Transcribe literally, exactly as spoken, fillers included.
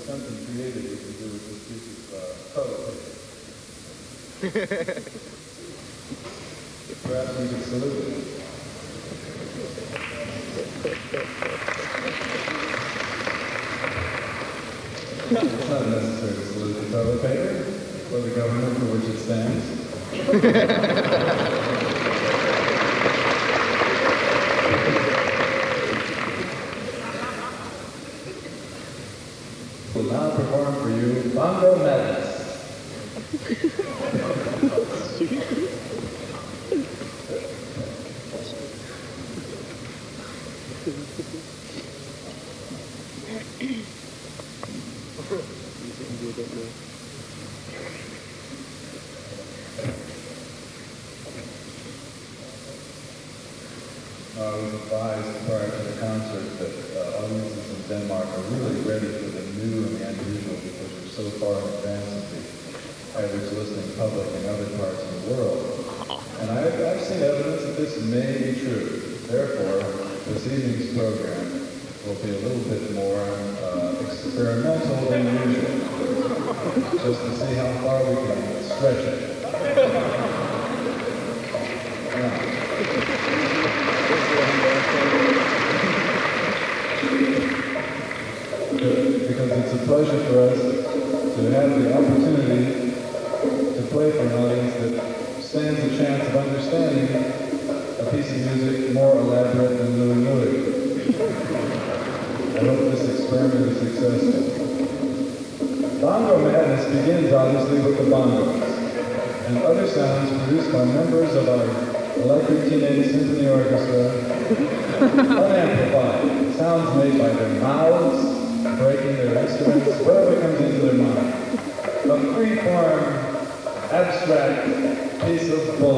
something creative we can do with this piece of uh, toilet paper. Perhaps we could salute it. It's not necessary to salute the toilet paper or the government for which it stands. Will now perform for you Bongo Madness. Uh, I was advised prior to the concert that uh, audiences in Denmark are really ready for the new and the unusual because we're so far in advance of the average listening public in other parts of the world. And I've, I've seen evidence that this may be true. Therefore, this evening's program will be a little bit more uh, experimental than usual, just to see how far we can stretch it. Now, because it's a pleasure for us to have the opportunity to play for an audience that stands a chance of understanding a piece of music more elaborate than Louie Louie. I hope this experiment is successful. Bongo Madness begins obviously with the bongos and other sounds produced by members of our Electric Teenage Symphony Orchestra, unamplified, sounds made by their mouths, breaking their instruments, whatever comes into their mind. A free-form, abstract piece of bull.